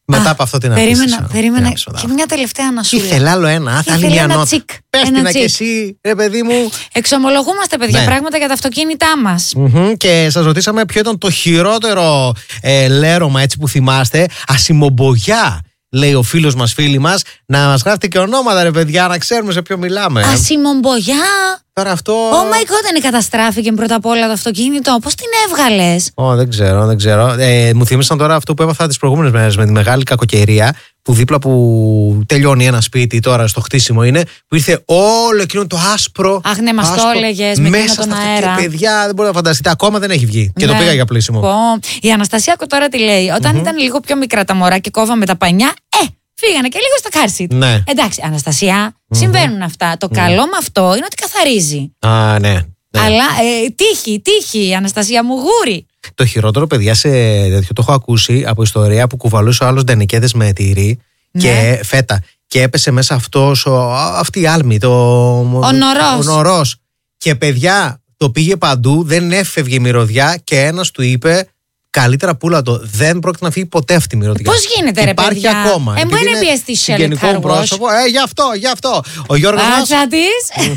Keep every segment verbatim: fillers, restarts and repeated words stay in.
Μετά Α, από αυτό την αφήσεις. Περίμενα, περίμενα και μια τελευταία να σου λέω. Ήθελα άλλο ένα, θα άλλη μια νότα. Πες την και εσύ, ρε παιδί μου. Εξομολογούμαστε, παιδιά, ναι. πράγματα για τα αυτοκίνητά μας. Mm-hmm. Και σας ρωτήσαμε ποιο ήταν το χειρότερο ε, λέρωμα, έτσι που θυμάστε. Ασημομπογιά, λέει ο φίλος μας, φίλη μας. Να μας γράφετε και ονόματα, ρε παιδιά, να ξέρουμε σε ποιο μιλάμε. Ασημομπογιά. Τώρα αυτό. Oh my god, δεν καταστράφηκε πρώτα απ' όλα το αυτοκίνητο. Πώς την έβγαλες? Oh, δεν ξέρω, δεν ξέρω. Ε, μου θύμισαν τώρα αυτό που έπαθα τις προηγούμενες μέρες με τη μεγάλη κακοκαιρία. Που δίπλα που τελειώνει ένα σπίτι, τώρα στο χτίσιμο είναι, που ήρθε όλο εκείνο το άσπρο. Αχ, ναι, μας το έλεγες με μέσα τον αέρα. Και παιδιά, δεν μπορείτε να φανταστείτε, ακόμα δεν έχει βγει. Και ναι. το πήγα για πλήσιμο. Πω. Η Αναστασία τώρα τι λέει? Όταν mm-hmm. ήταν λίγο πιο μικρά τα μωρά και κόβαμε τα πανιά, ε! Φύγανε και λίγο στο car seat. Ναι. Εντάξει, Αναστασία, mm-hmm. συμβαίνουν αυτά. Το mm-hmm. καλό με αυτό είναι ότι καθαρίζει. Α, ναι. ναι. Αλλά ε, τύχη, τύχη, Αναστασία μου, γούρι. Το χειρότερο, παιδιά, σε τέτοιο το έχω ακούσει από ιστορία που κουβαλούσε ο άλλος ντενικέδες με τυρί ναι. και φέτα. Και έπεσε μέσα αυτός, ο, αυτή η άλμη, το, ο νορός. ο νορός. Και παιδιά, το πήγε παντού, δεν έφευγε η μυρωδιά και ένας του είπε. Καλύτερα πούλα το. Δεν πρόκειται να φύγει ποτέ αυτή η μυρωδιά. Πώς γίνεται, ρε Υπάρχει παιδιά? ακόμα. Ε, μου είναι πιεστή σε γενικό πρόσωπο. Ε, γι' αυτό, γι' αυτό. Ο Γιώργος μας. Άτσα της.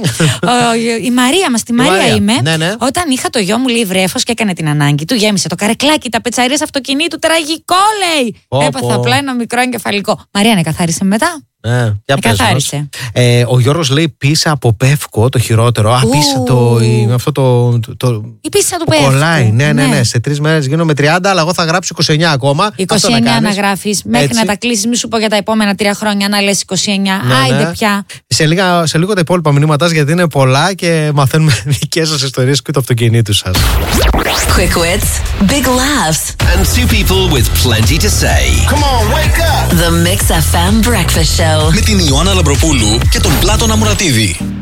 Η Μαρία μας, τη Μαρία, Μαρία είμαι. Ναι, ναι. Όταν είχα το γιο μου λέει βρέφος και έκανε την ανάγκη του, γέμισε το καρεκλάκι, τα πετσαρίες αυτοκινήτου. Τραγικό, λέει. Έπαθα απλά ένα μικρό εγκεφαλικό. Μαρία, ναι, καθάρισε μετά. Ναι, για καθάρισε. Ε, ο Γιώργος λέει πίσα από πεύκο, το χειρότερο. Α, πίσα το. Η, αυτό το, το, η πίσα του πεύκου. Κολλάει, ναι, ναι, ναι. Σε τρεις μέρες γίνομαι τριάντα, αλλά εγώ θα γράψω είκοσι εννιά ακόμα. είκοσι εννιά να, να γράφεις. Μέχρι έτσι. Να τα κλείσεις, μη σου πω για τα επόμενα τρία χρόνια να λες είκοσι εννιά. Ναι, άιντε ναι. πια. Σε, λίγα, σε λίγο τα υπόλοιπα μηνύματά, γιατί είναι πολλά και μαθαίνουμε δικές σας ιστορίες και του αυτοκινήτου σας. Quick wits, big laughs, and two people with plenty to say. Come on, wake up! The Mix εφ εμ Breakfast Show με την Ιωάννα Λαμπροπούλου και τον Πλάτωνα Μουρατίδη.